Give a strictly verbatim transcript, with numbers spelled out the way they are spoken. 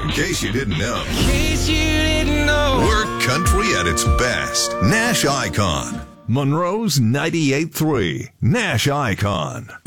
In case you didn't know. In case you didn't know. We're country at its best. Nash Icon. Monroe's ninety-eight point three. Nash Icon.